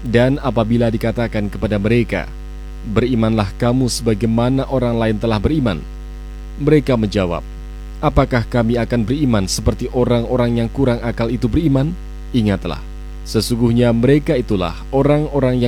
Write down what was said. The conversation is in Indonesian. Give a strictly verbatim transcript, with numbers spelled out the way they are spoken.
Dan apabila dikatakan kepada mereka, berimanlah kamu sebagaimana orang lain telah beriman, mereka menjawab, apakah kami akan beriman seperti orang-orang yang kurang akal itu beriman? Ingatlah, sesungguhnya mereka itulah orang-orang yang